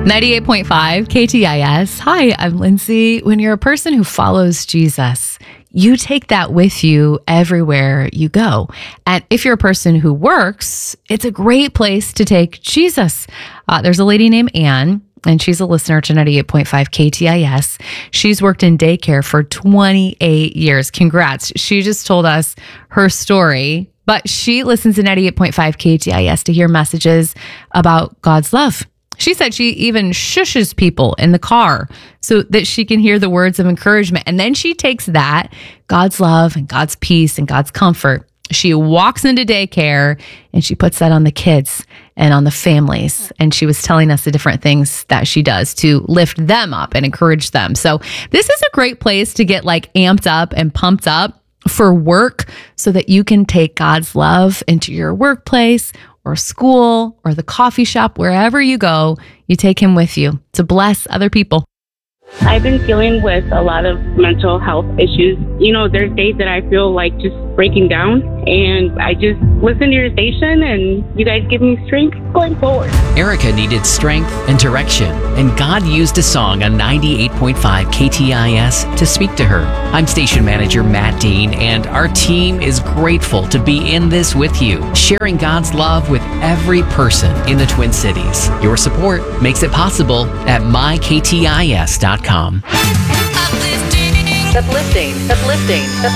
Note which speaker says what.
Speaker 1: 98.5 KTIS. Hi, I'm Lindsay. When you're a person who follows Jesus, you take that with you everywhere you go. And if you're a person who works, it's a great place to take Jesus. There's a lady named Anne, and she's a listener to 98.5 KTIS. She's worked in daycare for 28 years. Congrats. She just told us her story, but she listens to 98.5 KTIS to hear messages about God's love. She said she even shushes people in the car so that she can hear the words of encouragement. And then she takes that, God's love and God's peace and God's comfort. She walks into daycare and she puts that on the kids and on the families. And she was telling us the different things that she does to lift them up and encourage them. So this is a great place to get like amped up and pumped up for work so that you can take God's love into your workplace or school or the coffee shop, wherever you go, you take him with you to bless other people.
Speaker 2: I've been dealing with a lot of mental health issues. You know, there's days that I feel like just breaking down, and I just listen to your station and you guys give me strength going forward.
Speaker 3: Erica needed strength and direction, and God used a song on 98.5 KTIS to speak to her. I'm station manager Matt Dean, and our team is grateful to be in this with you, sharing God's love with every person in the Twin Cities. Your support makes it possible at myktis.com.
Speaker 4: Uplifting.